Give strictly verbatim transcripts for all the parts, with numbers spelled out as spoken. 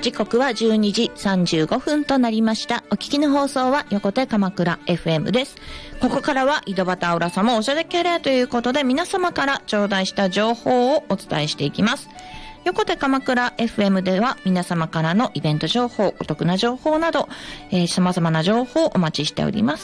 時刻はじゅうにじさんじゅうごふんとなりました。お聞きの放送は横手鎌倉 エフエム です。ここからは井戸端浦様おしゃれキャリアということで、皆様から頂戴した情報をお伝えしていきます。横手鎌倉 エフエム では皆様からのイベント情報、お得な情報など、えー、様々な情報をお待ちしております。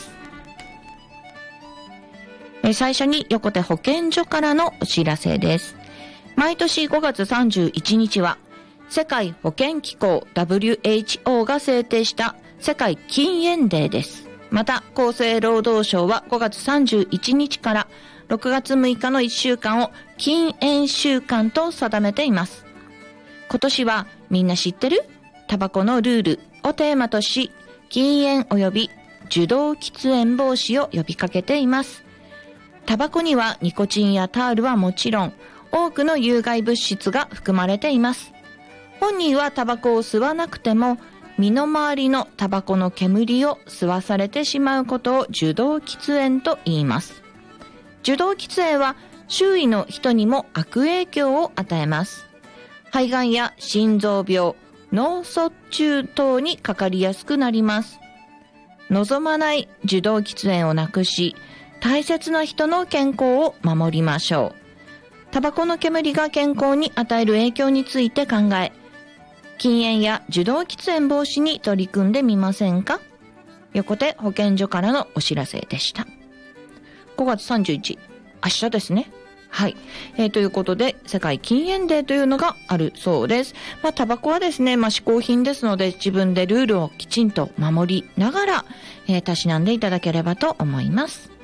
えー、最初に横手保健所からのお知らせです。毎年ごがつさんじゅういちにちは世界保健機構 ダブリューエイチオー が制定した世界禁煙デーです。また厚生労働省はごがつさんじゅういちにちからろくがつむいかのいっしゅうかんを禁煙週間と定めています。今年はみんな知ってる？タバコのルールをテーマとし、禁煙及び受動喫煙防止を呼びかけています。タバコにはニコチンやタールはもちろん、多くの有害物質が含まれています。本人はタバコを吸わなくても、身の回りのタバコの煙を吸わされてしまうことを受動喫煙と言います。受動喫煙は周囲の人にも悪影響を与えます。肺がんや心臓病、脳卒中等にかかりやすくなります。望まない受動喫煙をなくし、大切な人の健康を守りましょう。タバコの煙が健康に与える影響について考え、禁煙や受動喫煙防止に取り組んでみませんか？横手保健所からのお知らせでした。ごがつさんじゅういち、明日ですね。はい、えー、ということで世界禁煙デーというのがあるそうです。まあタバコはですね、まあ嗜好品ですので、自分でルールをきちんと守りながら、えー、たしなんでいただければと思います。